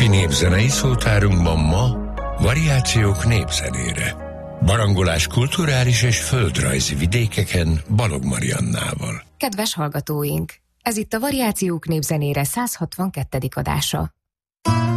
napi népzenei szótárunkban ma variációk népzenére. Barangolás kulturális és földrajzi vidékeken Balog Mariannával. Kedves hallgatóink! Ez itt a Variációk népzenére 162. adása.